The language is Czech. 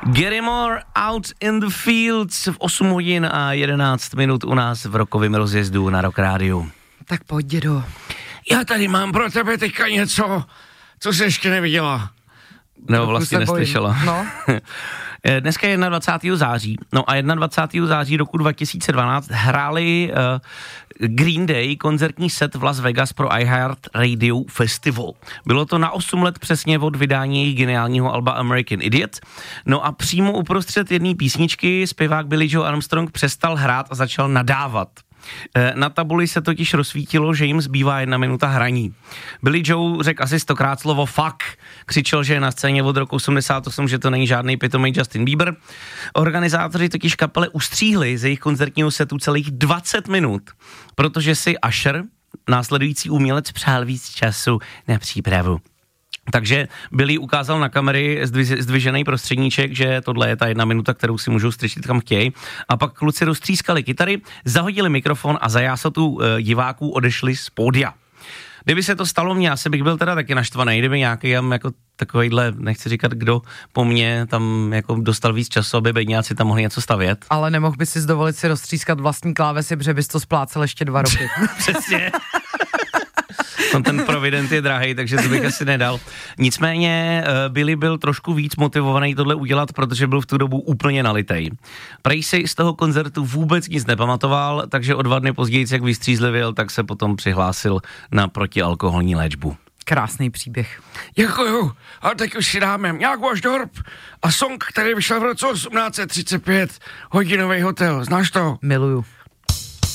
Gary Moore, Out in the Fields v 8 hodin a 11 minut u nás v rokovém rozjezdu na Rock Rádiu. Tak pojď, dědo. Já tady mám pro tebe teďka něco, co jsi ještě neviděla. No, vlastně neslyšela. No. Dneska je 21. září. No a 21. září roku 2012 hráli Green Day koncertní set v Las Vegas pro iHeart Radio Festival. Bylo to na 8 let přesně od vydání jejich geniálního alba American Idiot. No a přímo uprostřed jedné písničky zpěvák Billie Joe Armstrong přestal hrát a začal nadávat. Na tabuli se totiž rozsvítilo, že jim zbývá 1 minuta hraní. Billie Joe řekl asi 100krát slovo fuck, křičel, že je na scéně od roku 88, že to není žádný pitomej Justin Bieber. Organizátoři totiž kapele ustříhli z jejich koncertního setu celých 20 minut, protože si Usher, následující umělec, přál víc času na přípravu. Takže Billy ukázal na kamery zdvižený prostředníček, že tohle je ta 1 minuta, kterou si můžou strčit kam chtějí. A pak kluci roztřískali kytary, zahodili mikrofon a za jásotu diváků odešli z pódia. Kdyby se to stalo mně, asi bych byl teda taky naštvaný, kdyby nějaký jako takovýhle, nechci říkat kdo, po mně tam jako dostal víc času, aby bedňáci tam mohli něco stavět. Ale nemohl by si dovolit si roztřískat vlastní klávesy, protože bys to splácel ještě 2 roky. Přesně. No, ten Provident je drahej, takže to bych asi nedal. Nicméně Billy byl trošku víc motivovaný tohle udělat, protože byl v tu dobu úplně nalitej. Prej si z toho koncertu vůbec nic nepamatoval, takže o 2 dny později, jak vystřízlivěl, tak se potom přihlásil na protialkoholní léčbu. Krásný příběh. Děkuju. A teď už si dáme Jaguar Dorp a song, který vyšel v roce 1835, Hodinový hotel. Znáš to? Miluju.